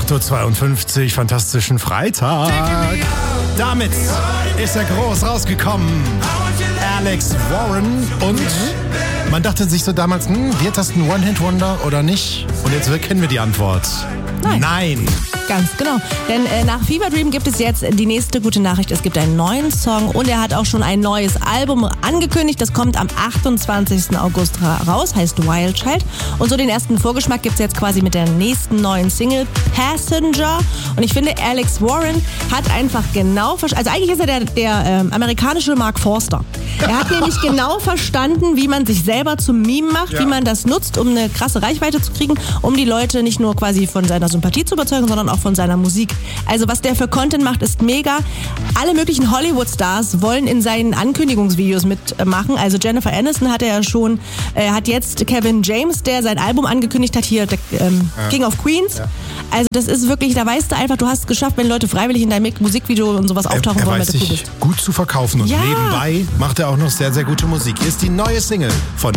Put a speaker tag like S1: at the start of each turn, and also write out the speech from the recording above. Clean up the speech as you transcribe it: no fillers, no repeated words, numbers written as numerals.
S1: 8.52 Uhr, fantastischen Freitag. Damit ist er groß rausgekommen. Alex Warren. Und man dachte sich so damals, wird das ein One-Hit-Wonder oder nicht? Und jetzt kennen wir die Antwort. Nein.
S2: Ganz genau. Denn nach Fever Dream gibt es jetzt die nächste gute Nachricht. Es gibt einen neuen Song und er hat auch schon ein neues Album angekündigt. Das kommt am 28. August raus, heißt Wild Child. Und so den ersten Vorgeschmack gibt es jetzt quasi mit der nächsten neuen Single, Passenger. Und ich finde, Alex Warren hat einfach genau verstanden, also eigentlich ist er der amerikanische Mark Forster. Er hat nämlich genau verstanden, wie man sich selber zum Meme macht, wie man das nutzt, um eine krasse Reichweite zu kriegen, um die Leute nicht nur quasi von seiner Sympathie zu überzeugen, sondern auch von seiner Musik. Also was der für Content macht, ist mega. Alle möglichen Hollywood-Stars wollen in seinen Ankündigungsvideos mitmachen. Also Jennifer Aniston hat er ja schon, hat jetzt Kevin James, der sein Album angekündigt hat, hier King of Queens. Ja. Also das ist wirklich, da weißt du einfach, du hast es geschafft, wenn Leute freiwillig in deinem Musikvideo und sowas auftauchen wollen,
S1: weil du cool bist. Gut zu verkaufen und nebenbei macht er auch noch sehr, sehr gute Musik. Hier ist die neue Single von